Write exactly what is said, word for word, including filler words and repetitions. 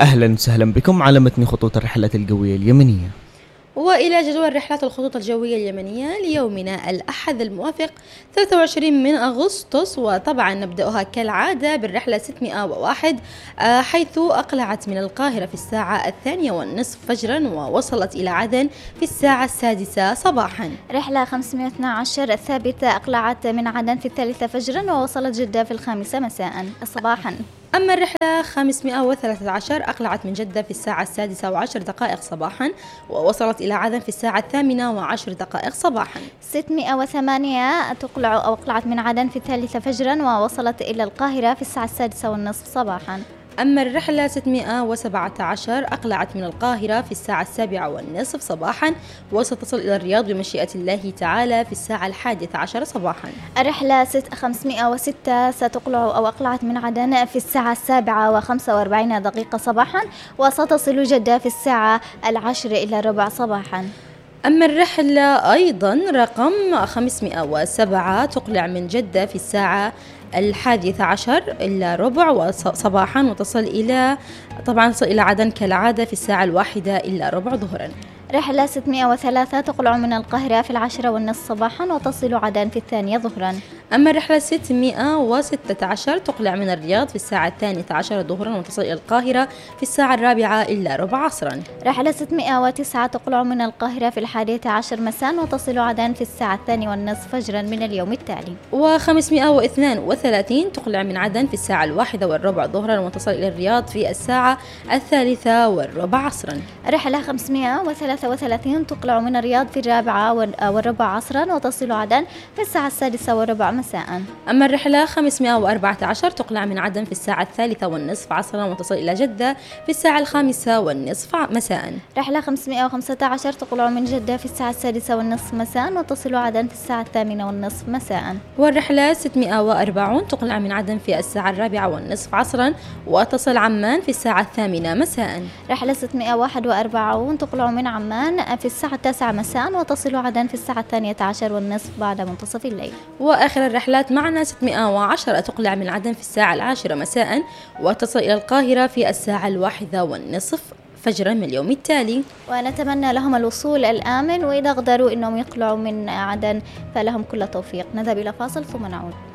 أهلا وسهلا بكم على متن خطوط الرحلات الجوية اليمنية. وإلى جدول رحلات الخطوط الجوية اليمنية ليومنا الأحد الموافق ثلاثة وعشرين من أغسطس، وطبعا نبدأها كالعادة بالرحلة ستمائة وواحد حيث أقلعت من القاهرة في الساعة الثانية والنصف فجرا ووصلت إلى عدن في الساعة السادسة صباحا. رحلة خمسمائة واثني عشر الثابتة أقلعت من عدن في الثالثة فجرا ووصلت جدة في الخامسة مساء صباحا. أما الرحلة خمسمائة وثلاثة عشر أقلعت من جدة في الساعة السادسة وعشر دقائق صباحا ووصلت إلى عدن في الساعة الثامنة وعشر دقائق صباحا. ستمائة وثمانية تقلع أو أقلعت من عدن في الثالثة فجرا ووصلت إلى القاهرة في الساعة السادسة والنصف صباحا. أما الرحلة ستمائة وسبعة عشر أقلعت من القاهرة في الساعة السابعة والنصف صباحا وستصل إلى الرياض بمشيئة الله تعالى في الساعة الحادية عشر صباحا. الرحلة خمسمائة وستة ستقلع أو أقلعت من عدن في الساعة السابعة وخمسة وأربعين دقيقة صباحا وستصل جدة في الساعة العاشرة إلى ربع صباحا. أما الرحلة أيضا رقم خمسمائة وسبعة تقلع من جدة في الساعة الحادية عشر إلا ربع صباحا وتصل إلى طبعا تصل إلى عدن كالعادة في الساعة الواحدة إلا ربع ظهرا. رحلة ستمائة وثلاثة تقلع من القاهرة في العاشرة والنصف صباحا وتصل عدن في الثانية ظهرا. أما الرحلة ستمائة وستة عشر تقلع من الرياض في الساعة الثانية عشر ظهرا وتصل إلى القاهرة في الساعة الرابعة إلا ربع عصرا. رحلة ستمائة وتسعة تقلع من القاهرة في الحادية عشر مساء وتصل عدن في الساعة الثانية والنصف فجرا من اليوم التالي. وخمسمائة واثنين وثلاثين تقلع من عدن في الساعة الواحدة والربع ظهرا وتصل إلى الرياض في الساعة الثالثة والربع عصرا. رحلة خمسمائة وثلاثة وثلاثين تقلع من الرياض في الرابعة والربع عصرا وتصل عدن في الساعة السادسة والربع مساء. أما الرحلة خمسمائة وأربعة عشر تقلع من عدن في الساعة الثالثة والنصف عصرا وتصل إلى جدة في الساعة الخامسة والنصف مساء. رحلة خمسمائة وخمسة عشر تقلع من جدة في الساعة السادسة والنصف مساء وتصل عدن في الساعة الثامنة والنصف مساء. والرحلة ستمائة وأربعين تقلع من عدن في الساعة الرابعة والنصف عصرا وتصل عمان في الساعة الثامنة مساء. رحلة ستمائة وواحد وأربعين تقلع من عمان في الساعة التاسعة مساء وتصل عدن في الساعة الثانية عشر والنصف بعد منتصف الليل. وآخر الرحلات معنا ستمائة وعشرة تقلع من عدن في الساعة العاشرة مساء وتصل إلى القاهرة في الساعة الواحدة والنصف فجرا من اليوم التالي. ونتمنى لهم الوصول الآمن، وإذا قدروا أنهم يقلعوا من عدن فلهم كل توفيق. نذهب إلى فاصل ثم نعود.